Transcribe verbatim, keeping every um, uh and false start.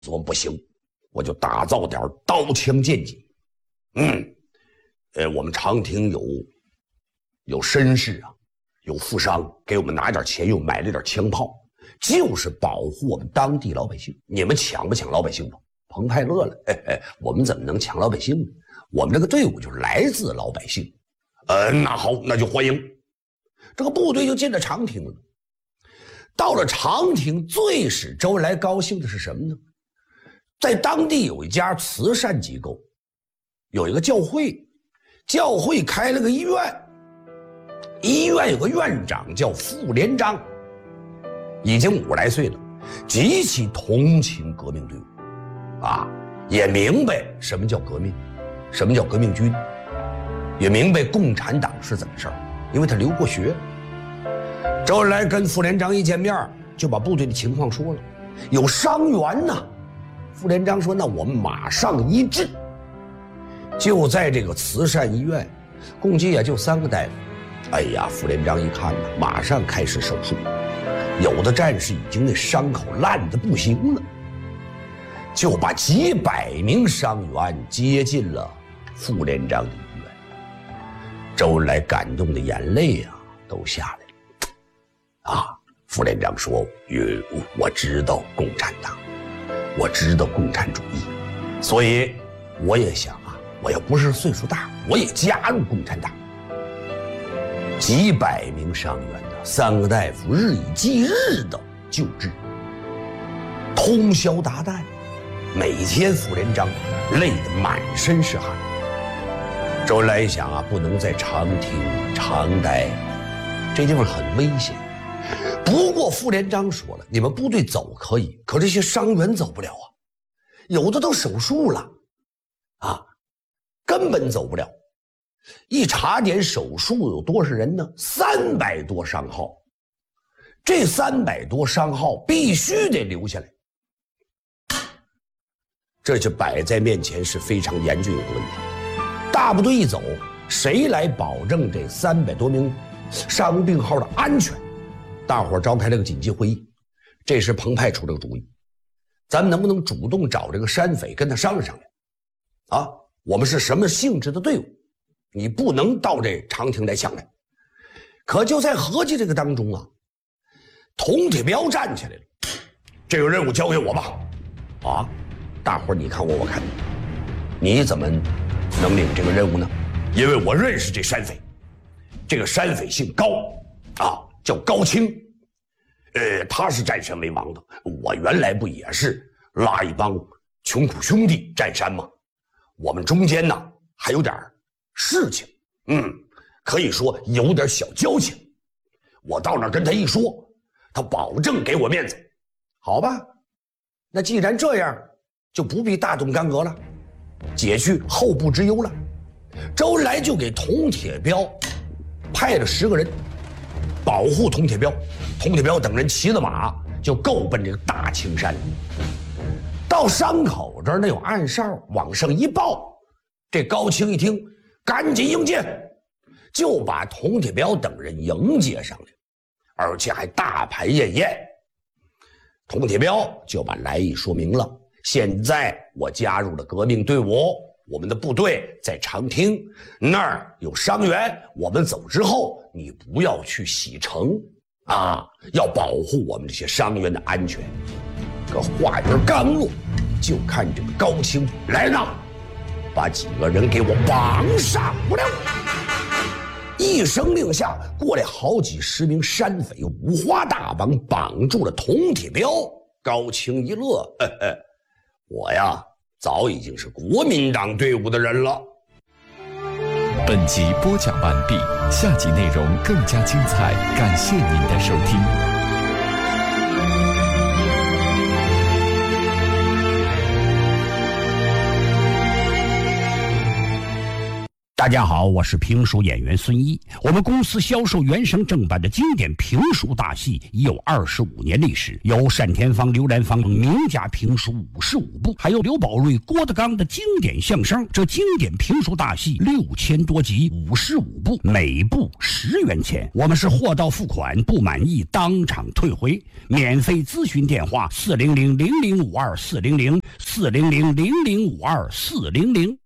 说不行，我就打造点刀枪剑戟。嗯，呃，我们长亭有有绅士啊，有富商给我们拿点钱，又买了点枪炮，就是保护我们当地老百姓。你们抢不抢老百姓吧？彭湃乐了，嘿嘿，我们怎么能抢老百姓呢？我们这个队伍就是来自老百姓。呃，那好，那就欢迎。这个部队就进了长亭了。到了长亭，最使周恩来高兴的是什么呢？在当地有一家慈善机构，有一个教会，教会开了个医院，医院有个院长叫傅连璋，已经五十来岁了，极其同情革命队伍，啊，也明白什么叫革命，什么叫革命军，也明白共产党是怎么事儿，因为他留过学。周恩来跟傅连璋一见面，就把部队的情况说了，有伤员呢。傅连璋说：“那我们马上医治。”就在这个慈善医院，共计也就三个大夫。哎呀，傅连璋一看呢，马上开始手术。有的战士已经那伤口烂得不行了，就把几百名伤员接进了傅连璋的医院。周恩来感动的眼泪啊都下来了。啊，傅连璋说：“哟，我知道共产党。”我知道共产主义，所以我也想啊，我要不是岁数大，我也加入共产党。几百名伤员呢，三个大夫日以继日的救治，通宵达旦，每天傅连璋累得满身是汗。周恩来一想啊，不能在长亭长待，这地方很危险。不过傅连璋说了，你们部队走可以，可这些伤员走不了啊，有的都手术了，啊，根本走不了。一查点手术有多少人呢？三百多伤号，这三百多伤号必须得留下来。这就摆在面前是非常严峻的问题。大部队一走，谁来保证这三百多名伤病号的安全？大伙儿召开了个紧急会议，这时彭湃出这个主意，咱们能不能主动找这个山匪跟他商量商量？啊，我们是什么性质的队伍？你不能到这长亭来抢来。可就在合计这个当中啊，佟铁彪站起来了，这个任务交给我吧。啊，大伙儿你看我，我看你，你怎么能领这个任务呢？因为我认识这山匪，这个山匪姓高，啊。叫高清，呃，他是占山为王的。我原来不也是拉一帮穷苦兄弟占山吗？我们中间呢还有点事情，嗯，可以说有点小交情。我到那儿跟他一说，他保证给我面子。好吧，那既然这样，就不必大动干戈了，解去后顾之忧了。周恩来就给佟铁彪派了十个人。保护佟铁彪，佟铁彪等人骑着马就够奔这个大青山。到山口这儿那有暗哨，往上一报，这高清一听，赶紧迎接，就把佟铁彪等人迎接上来，而且还大排宴宴。佟铁彪就把来意说明了，现在我加入了革命队伍，我们的部队在长汀那儿有伤员，我们走之后你不要去洗城啊，要保护我们这些伤员的安全。这话音刚落，就看这个高清来了，把几个人给我绑上不了。一声令下，过来好几十名山匪，五花大绑，绑住了佟铁彪。高清一乐，呵呵，我呀早已经是国民党队伍的人了。 本集播讲完毕，下集内容更加精彩，感谢您的收听。 大家好，我是评书演员孙一。我们公司销售原声正版的经典评书大戏已有二十五年历史，有单田芳、刘兰芳名家评书五十五部，还有刘宝瑞、郭德纲的经典相声。这经典评书大戏六千多集，五十五部，每部十元钱。我们是货到付款，不满意当场退回。免费咨询电话：四零零零零五二四零零四零零零零五二四零零。